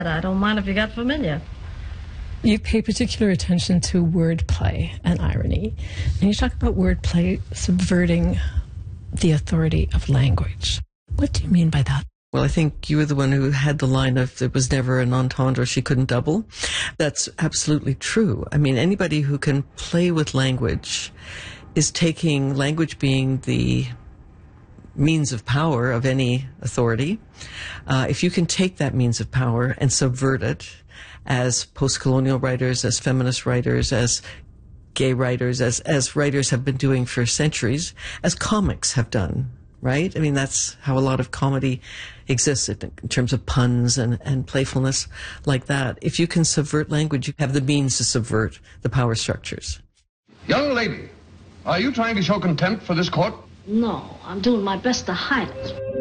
I don't mind if you got familiar. You pay particular attention to wordplay and irony. And you talk about wordplay subverting the authority of language. What do you mean by that? Well, I think you were the one who had the line of there was never an entendre she couldn't double. That's absolutely true. I mean, anybody who can play with language is taking language being the means of power of any authority. If you can take that means of power and subvert it, as post-colonial writers, as feminist writers, as gay writers, as writers have been doing for centuries, as comics have done, right? I mean, that's how a lot of comedy exists in terms of puns and playfulness like that. If you can subvert language, you have the means to subvert the power structures. Young lady, are you trying to show contempt for this court? No, I'm doing my best to hide it.